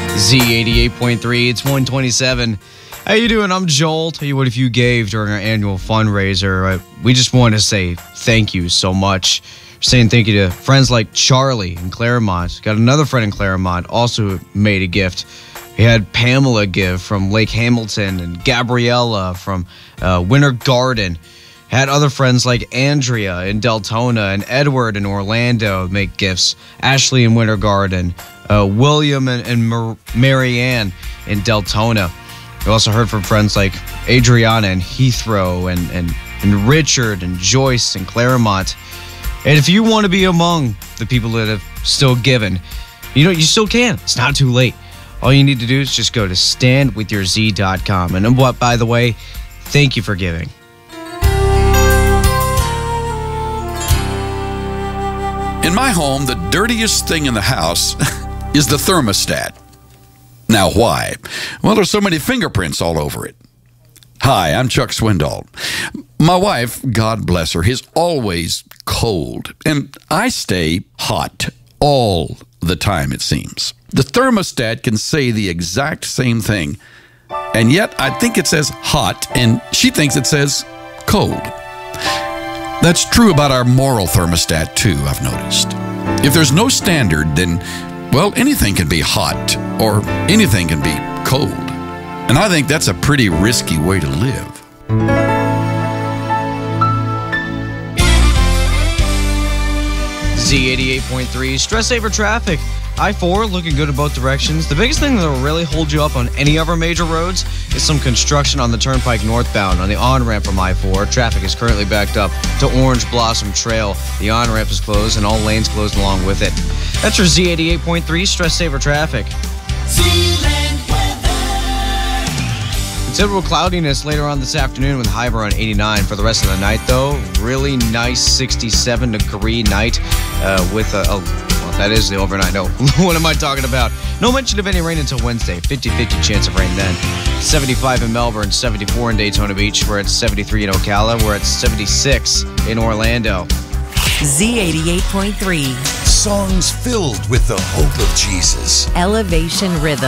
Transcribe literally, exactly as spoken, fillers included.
Z eighty-eight point three, it's one twenty-seven. How you doing? I'm Joel. Tell you what, if you gave during our annual fundraiser, uh, we just want to say thank you so much. Saying thank you to friends like Charlie in Claremont. Got another friend in Claremont also made a gift. We had Pamela give from Lake Hamilton and Gabriella from uh, Winter Garden. Had other friends like Andrea in Deltona and Edward in Orlando make gifts. Ashley in Winter Garden. Uh, William and, and Mar- Marianne in Deltona. We also heard from friends like Adriana in Heathrow and, and, and Richard and Joyce in Claremont. And if you want to be among the people that have still given, you know, you still can. It's not too late. All you need to do is just go to stand with your z dot com. And what, by the way, thank you for giving. In my home, the dirtiest thing in the house is the thermostat. Now, why? Well, there's so many fingerprints all over it. Hi, I'm Chuck Swindoll. My wife, God bless her, is always cold, and I stay hot all the time, it seems. The thermostat can say the exact same thing, and yet I think it says hot, and she thinks it says cold. That's true about our moral thermostat, too, I've noticed. If there's no standard, then, well, anything can be hot, or anything can be cold. And I think that's a pretty risky way to live. Z eighty-eight point three, stress saver traffic. I four looking good in both directions. The biggest thing that will really hold you up on any of our major roads is some construction on the Turnpike northbound. On the on-ramp from I four, traffic is currently backed up to Orange Blossom Trail. The on-ramp is closed and all lanes closed along with it. That's your Z eighty-eight point three stress saver traffic. Considerable cloudiness later on this afternoon with high around eighty-nine. For the rest of the night, though, really nice sixty-seven degree night uh, with a, a, well, that is the overnight. No, what am I talking about? No mention of any rain until Wednesday. fifty-fifty chance of rain then. seventy-five in Melbourne, seventy-four in Daytona Beach. We're at seventy-three in Ocala. We're at seventy-six in Orlando. Z eighty-eight point three. Songs filled with the hope of Jesus. Elevation Rhythm.